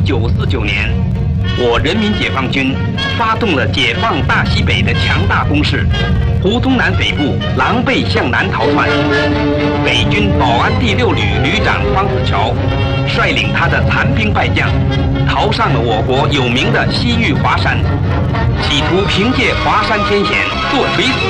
1949年，我人民解放军发动了解放大西北的强大攻势，胡宗南北部狼狈向南逃窜。北军保安第6旅旅长方子乔率领他的残兵败将，逃上了我国有名的西域华山，企图凭借华山天险坐锤子